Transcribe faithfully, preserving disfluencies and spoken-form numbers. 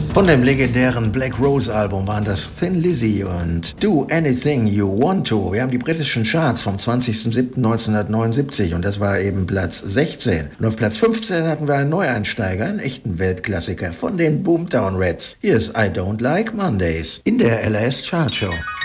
Von dem legendären Black Rose Album waren das Thin Lizzy und Do Anything You Want To. Wir haben die britischen Charts vom zwanzigsten siebten neunzehnhundertneunundsiebzig und das war eben Platz sechzehn. Und auf Platz fünfzehn hatten wir einen Neueinsteiger, einen echten Weltklassiker von den Boomtown Rats. Hier ist I Don't Like Mondays in der L A S Chart Show.